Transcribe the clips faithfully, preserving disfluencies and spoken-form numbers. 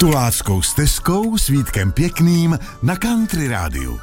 Tuláckou stezkou s Vítkem Pěkným na Country Rádiu.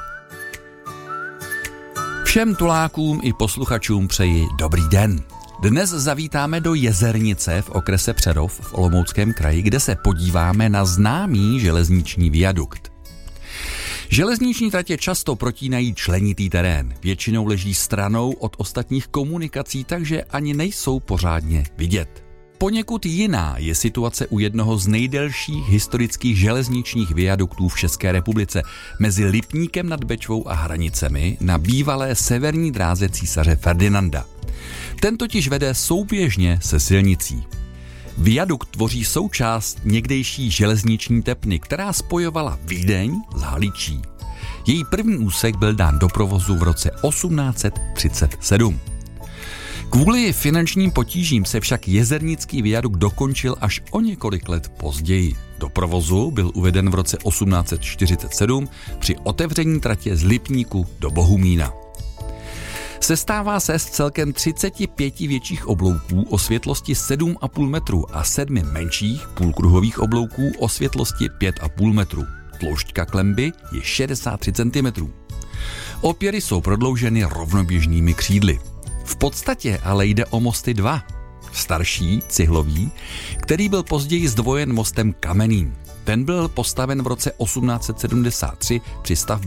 Všem tulákům i posluchačům přeji dobrý den. Dnes zavítáme do Jezernice v okrese Přerov v Olomouckém kraji, kde se podíváme na známý železniční viadukt. Železniční tratě často protínají členitý terén. Většinou leží stranou od ostatních komunikací, takže ani nejsou pořádně vidět. Poněkud jiná je situace u jednoho z nejdelších historických železničních viaduktů v České republice mezi Lipníkem nad Bečvou a Hranicemi na bývalé severní dráze císaře Ferdinanda. Ten totiž vede souběžně se silnicí. Viadukt tvoří součást někdejší železniční tepny, která spojovala Vídeň s Haličí. Její první úsek byl dán do provozu v roce osmnáct set třicet sedm. Kvůli finančním potížím se však jezernický viadukt dokončil až o několik let později. Do provozu byl uveden v roce osmnáct set čtyřicet sedm při otevření tratě z Lipníku do Bohumína. Sestává se z celkem třiceti pěti větších oblouků o světlosti sedm a půl metru a sedmi menších půlkruhových oblouků o světlosti pět a půl metru. Tloušťka klenby je šedesát tři centimetrů. Opěry jsou prodlouženy rovnoběžnými křídly. V podstatě ale jde o mosty dva. Starší, cihlový, který byl později zdvojen mostem kamenným. Ten byl postaven v roce osmnáct set sedmdesát tři při stavbě